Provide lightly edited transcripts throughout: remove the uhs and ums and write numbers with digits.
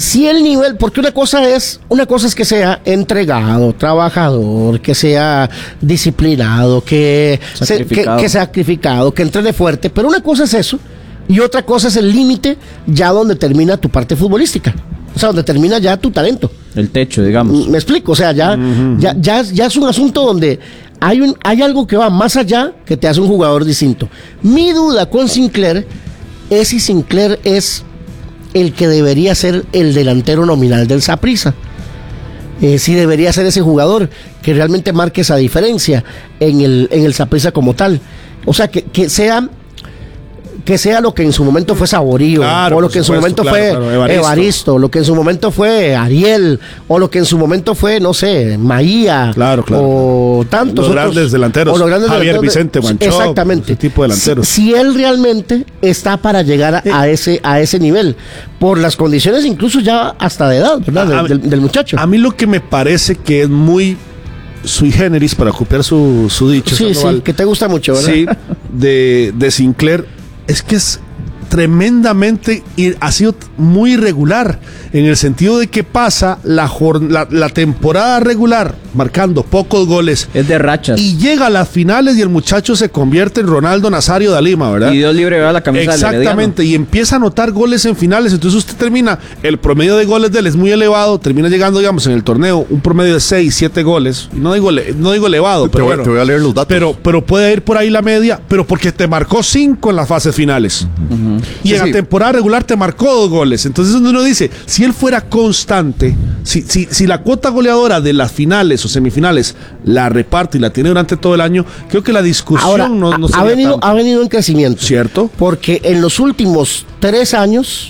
si el nivel, porque una cosa es que sea entregado, trabajador, que sea disciplinado, que sacrificado, que entrene fuerte, pero una cosa es eso y otra cosa es el límite ya donde termina tu parte futbolística, o sea, donde termina ya tu talento. El techo, digamos. Me explico, o sea, ya es un asunto donde hay algo que va más allá que te hace un jugador distinto. Mi duda con Sinclair es si Sinclair es el que debería ser el delantero nominal del Saprissa. Si debería ser ese jugador que realmente marque esa diferencia en el Saprissa como tal. O sea, que sea lo que en su momento fue Saborío, o lo que en su momento fue Evaristo, lo que en su momento fue Ariel, o lo que en su momento fue, no sé, Maía, o tantos los grandes delanteros, Javier Vicente Guancho, exactamente, ese tipo de delanteros. Si él realmente está para llegar a ese nivel, por las condiciones incluso ya hasta de edad, ¿verdad? Del muchacho. A mí lo que me parece que es muy sui generis, para copiar su dicho, sí, que te gusta mucho, ¿verdad? Sí, de Sinclair, es que es tremendamente, ha sido muy irregular, en el sentido de que pasa la temporada regular marcando pocos goles. Es de rachas. Y llega a las finales y el muchacho se convierte en Ronaldo Nazario da Lima, ¿verdad? Y Dios libre va la camisa. Exactamente, y empieza a anotar goles en finales, entonces usted termina, el promedio de goles de él es muy elevado, termina llegando, digamos, en el torneo, un promedio de 6, 7 goles, y no digo elevado, pero bueno, te voy a leer los datos. Pero puede ir por ahí la media, pero porque te marcó 5 en las fases finales. Uh-huh. Y en la temporada regular te marcó 2 goles. Entonces uno dice, si él fuera constante, si la cuota goleadora de las finales o semifinales la reparte y la tiene durante todo el año, creo que la discusión ahora, no ha venido en crecimiento. ¿Cierto? Porque en los últimos 3 años,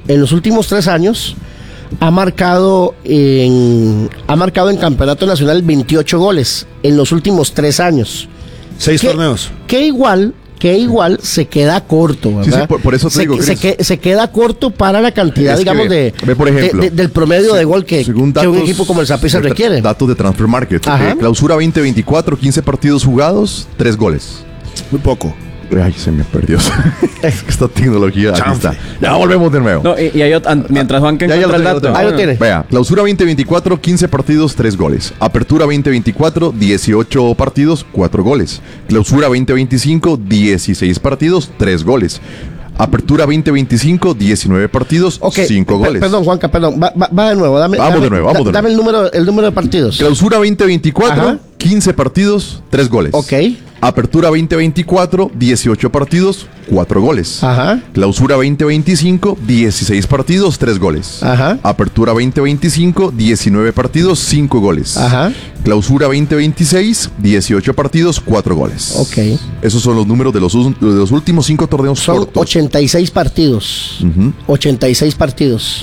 ha marcado en campeonato nacional 28 goles en los últimos 3 años. 6 torneos. Que igual se queda corto, ¿verdad? Sí, por eso te digo, se queda corto para la cantidad, digamos, por ejemplo, del promedio de gol que un equipo como el Saprissa requiere. Datos de Transfer Market. Clausura 2024, 15 partidos jugados, 3 goles. Muy poco. Ay, se me perdió. Esta tecnología. Aquí está. Ya volvemos de nuevo. No, y hay mientras Juan que encuentra el dato. Ahí lo tiene. Vea, Clausura 2024, 15 partidos, 3 goles. Apertura 2024, 18 partidos, 4 goles. Clausura 2025, 16 partidos, 3 goles. Apertura 2025, 19 partidos, 5 goles. Perdón, Juanca, va de nuevo. Vamos de nuevo. Dame el número de partidos. Clausura 2024, 15 partidos, 3 goles. Ok. Apertura 2024, 18 partidos, 4 goles. Ajá. Clausura 2025, 16 partidos, 3 goles. Ajá. Apertura 2025, 19 partidos, 5 goles. Ajá. Clausura 2026, 18 partidos, 4 goles. Ok. Esos son los números de los últimos 5 torneos son cortos. 86 partidos. 86 partidos.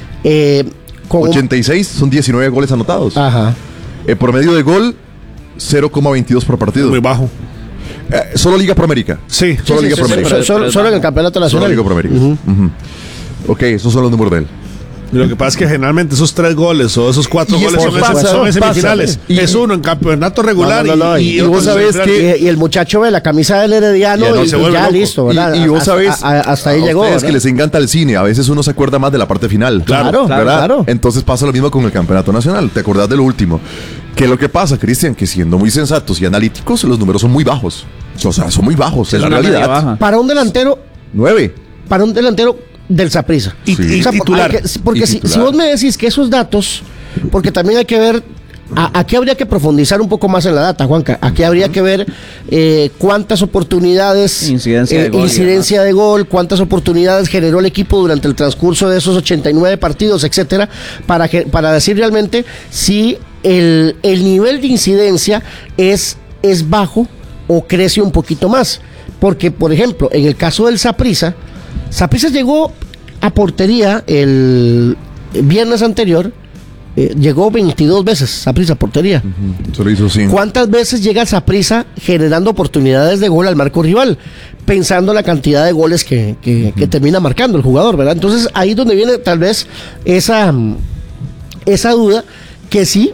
86 son 19 goles anotados. Ajá. El promedio de gol, 0,22 por partido. Muy bajo. Solo Liga Promérica. Sí. Solo Liga Promérica. Solo en el campeonato nacional. Solo Liga Promérica. Ok, esos son los números de él. Y lo que pasa es que generalmente esos 3 goles o esos 4 goles son en semifinales. Es uno en campeonato regular. Y vos sabés que y el muchacho ve la camisa del Herediano y ya listo, ¿verdad? Y vos sabés, hasta ahí llegó. Es que les encanta el cine. A veces uno se acuerda más de la parte final. Claro. Entonces pasa lo mismo con el campeonato nacional. ¿Te acordás de lo último? ¿Qué es lo que pasa, Cristian? Que siendo muy sensatos y analíticos, los números son muy bajos. O sea, son muy bajos, es la realidad. Para un delantero... 9. Para un delantero del Saprissa. Y titular. Porque si vos me decís que esos datos, porque también hay que ver, aquí habría que profundizar un poco más en la data, Juanca. Aquí habría que ver cuántas oportunidades, incidencia de gol, cuántas oportunidades generó el equipo durante el transcurso de esos 89 partidos, etcétera, para decir realmente si el nivel de incidencia es bajo o crece un poquito más. Porque, por ejemplo, en el caso del Saprissa llegó a portería el viernes anterior, llegó 22 veces Saprissa a portería. Solo hizo 5. ¿Cuántas veces llega Saprissa generando oportunidades de gol al marco rival? Pensando la cantidad de goles que termina marcando el jugador, ¿verdad? Entonces ahí es donde viene tal vez esa duda que sí,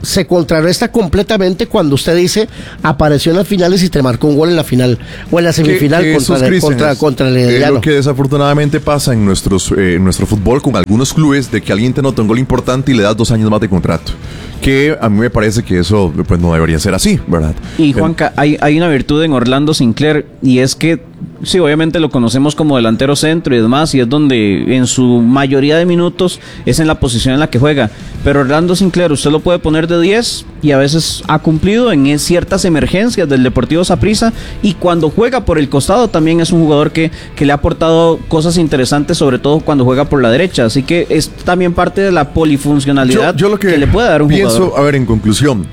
se contrarresta completamente cuando usted dice apareció en las finales y te marcó un gol en la final o en la semifinal contra el Herediano. Es lo que desafortunadamente pasa en nuestro fútbol con algunos clubes, de que alguien te anota un gol importante y le das 2 años más de contrato. Que a mí me parece que eso pues no debería ser así, ¿verdad? Y Juanca, hay una virtud en Orlando Sinclair, y es que sí, obviamente lo conocemos como delantero centro y demás, y es donde en su mayoría de minutos es en la posición en la que juega. Pero Orlando Sinclair usted lo puede poner de 10 y a veces ha cumplido en ciertas emergencias del Deportivo Saprissa, y cuando juega por el costado también es un jugador que le ha aportado cosas interesantes, sobre todo cuando juega por la derecha. Así que es también parte de la polifuncionalidad yo lo que le puede dar un jugador. A ver, en conclusión,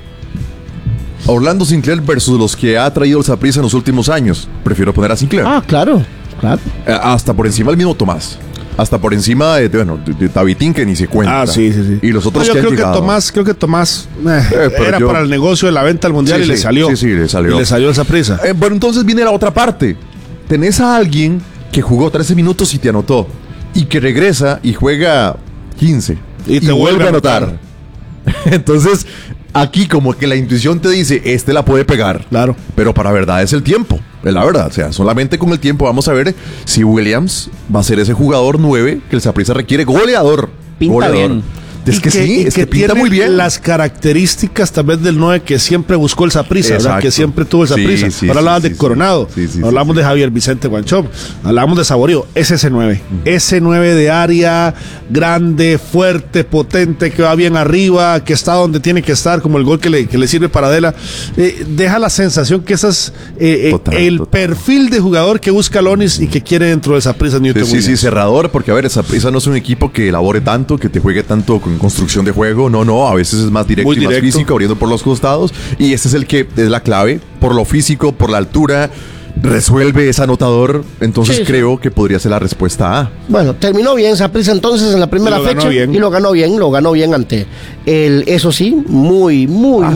Orlando Sinclair versus los que ha traído el Saprissa en los últimos años, prefiero poner a Sinclair. Claro. Hasta por encima del mismo Tomás. Hasta por encima de Tabitín, que ni se cuenta. Sí. Y los otros creo que Tomás era para el negocio de la venta al Mundial y le salió. Sí, le salió. Y le salió esa prisa. Bueno, entonces viene la otra parte. Tenés a alguien que jugó 13 minutos y te anotó, y que regresa y juega 15 y te vuelve a anotar. Entonces, aquí como que la intuición te dice, la puede pegar. Claro. Pero para verdad es el tiempo. Es la verdad. O sea, solamente con el tiempo vamos a ver si Williams va a ser ese jugador 9 que el Saprissa requiere. Goleador. Pinta bien. Es que pinta muy bien. Las características tal vez del 9 que siempre buscó el Saprissa, ¿verdad? Que siempre tuvo el Saprissa. Ahora hablabas de Coronado, hablamos de Javier Vicente Guanchop, hablamos de Saborío. Es ese 9. Ese 9 de área, grande, fuerte, potente, que va bien arriba, que está donde tiene que estar, como el gol que le sirve para Adela. Deja la sensación que ese es el perfil de jugador que busca Lonis y que quiere dentro del Saprissa Newton Williams. Sí, cerrador, porque a ver, el Saprissa no es un equipo que elabore tanto, que te juegue tanto con construcción de juego, no, a veces es más directo y más físico, abriendo por los costados, y ese es el que es la clave, por lo físico, por la altura, resuelve, es anotador. Entonces creo que podría ser la respuesta A. Bueno, terminó bien Saprissa entonces en la primera fecha y lo ganó bien ante el, eso sí, muy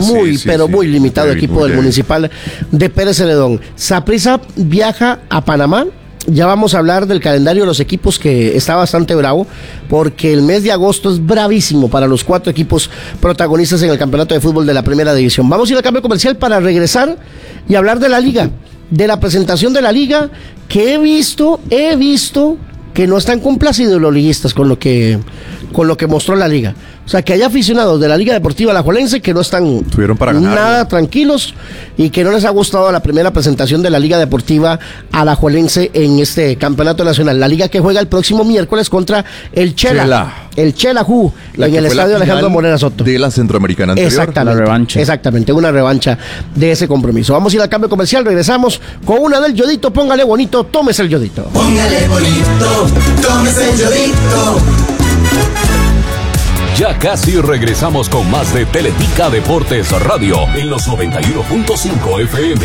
limitado equipo del Municipal de Pérez Celedón. Saprissa viaja a Panamá. Ya vamos a hablar del calendario de los equipos, que está bastante bravo, porque el mes de agosto es bravísimo para los 4 equipos protagonistas en el campeonato de fútbol de la primera división. Vamos a ir al cambio comercial para regresar y hablar de la liga, de la presentación de la liga, que he visto que no están complacidos los liguistas con lo que mostró la liga. O sea, que hay aficionados de la Liga Deportiva Alajuelense que no están nada tranquilos y que no les ha gustado la primera presentación de la Liga Deportiva Alajuelense en este campeonato nacional. La liga que juega el próximo miércoles contra el Chela. El Chelajú, en el estadio Alejandro Morera Soto. De la Centroamericana anterior. Exactamente. La revancha. Exactamente, una revancha de ese compromiso. Vamos a ir al cambio comercial, regresamos con una del Yodito. Póngale bonito, tómese el Yodito. Póngale bonito, tómese el Yodito. Ya casi regresamos con más de Teletica Deportes Radio en los 91.5 FM.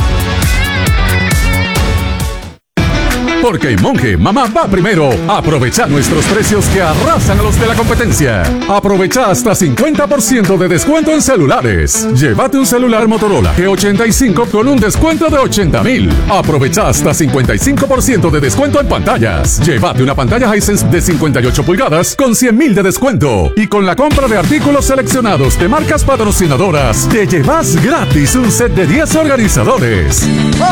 Porque en Monje, mamá va primero. Aprovecha nuestros precios que arrasan a los de la competencia. Aprovecha hasta 50% de descuento en celulares. Llévate un celular Motorola G85 con un descuento de 80,000. Aprovecha hasta 55% de descuento en pantallas. Llévate una pantalla Hisense de 58 pulgadas con 100,000 de descuento. Y con la compra de artículos seleccionados de marcas patrocinadoras, te llevas gratis un set de 10 organizadores.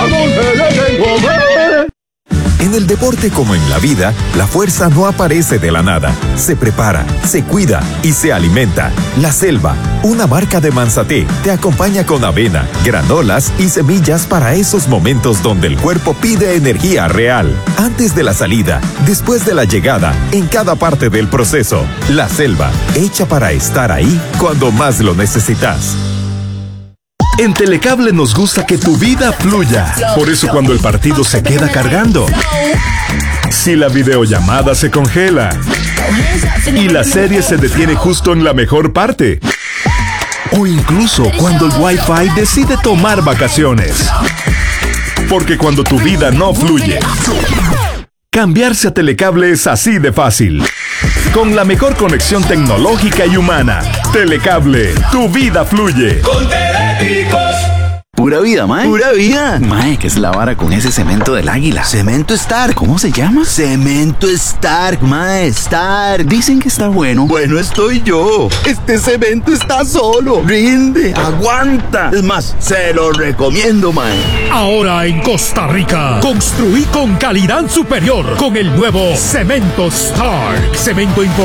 En el deporte como en la vida, la fuerza no aparece de la nada. Se prepara, se cuida y se alimenta. La Selva, una marca de Manzaté, te acompaña con avena, granolas y semillas para esos momentos donde el cuerpo pide energía real. Antes de la salida, después de la llegada, en cada parte del proceso. La Selva, hecha para estar ahí cuando más lo necesitas. En Telecable nos gusta que tu vida fluya. Por eso cuando el partido se queda cargando, si la videollamada se congela y la serie se detiene justo en la mejor parte, o incluso cuando el Wi-Fi decide tomar vacaciones. Porque cuando tu vida no fluye, cambiarse a Telecable es así de fácil. Con la mejor conexión tecnológica y humana. Telecable, tu vida fluye. Con Teléticos. Pura vida, mae. Pura vida. Mae, ¿qué es la vara con ese cemento del Águila? Cemento Stark. ¿Cómo se llama? Cemento Stark, mae. Stark. Dicen que está bueno. Bueno, estoy yo. Este cemento está solo. Rinde, aguanta. Es más, se lo recomiendo, mae. Ahora en Costa Rica, construí con calidad superior con el nuevo Cemento Stark. Cemento